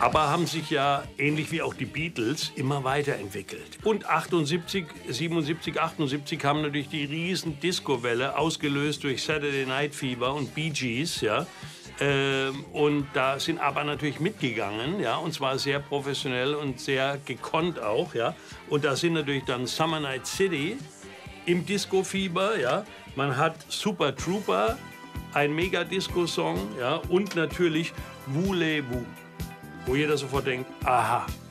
Aber haben sich ja, ähnlich wie auch die Beatles, immer weiterentwickelt. Und 78, 77, 78 kam natürlich die riesen Disco-Welle, ausgelöst durch Saturday Night Fever und Bee Gees, ja. Und da sind ABBA natürlich mitgegangen, ja, und zwar sehr professionell und sehr gekonnt auch, ja. Und da sind natürlich dann Summer Night City im Disco-Fieber, ja. Man hat Super Trooper, ein Mega-Disco-Song, ja, und natürlich Voulez-Vous, wo jeder sofort denkt, aha,